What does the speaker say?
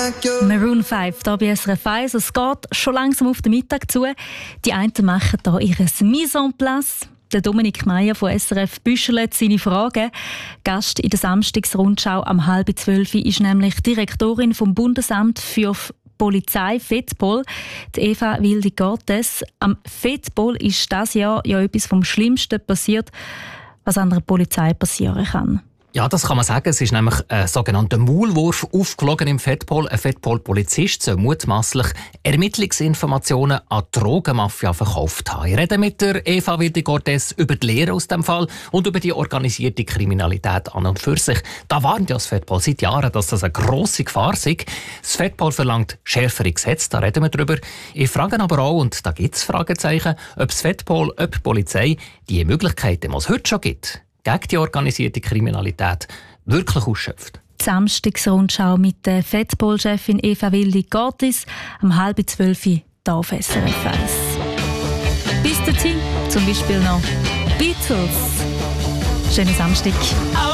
Maroon 5, hier bei SRF 1. Es geht schon langsam auf den Mittag zu. Die einen machen hier ihre Mise en place. Der Dominik Meier von SRF büschelt seine Fragen. Gast in der Samstagsrundschau am 11:30 ist nämlich Direktorin vom Bundesamt für Polizei FEDPOL, die Eva Wildi-Gortes. Am FEDPOL ist dieses Jahr ja etwas vom Schlimmsten passiert, was an der Polizei passieren kann. Ja, das kann man sagen. Es ist nämlich ein sogenannter Maulwurf aufgeflogen im FEDPOL. Ein FEDPOL-Polizist soll mutmaßlich Ermittlungsinformationen an die Drogenmafia verkauft haben. Ich rede mit der Eva Wildi-Gortes über die Lehre aus dem Fall und über die organisierte Kriminalität an und für sich. Da warnt ja das FEDPOL seit Jahren, dass das eine grosse Gefahr ist. Das FEDPOL verlangt schärfere Gesetze, da reden wir drüber. Ich frage aber auch, und da gibt es Fragezeichen, ob das FEDPOL, ob die Polizei die Möglichkeiten, die es heute schon gibt, gegen die organisierte Kriminalität wirklich ausschöpft. Die Samstagsrundschau mit der FEDPOL-Chefin Eva Wildi-Gortes am 11:30 hier auf SRF 1. Bis dahin zum Beispiel noch Beatles. Schönen Samstag.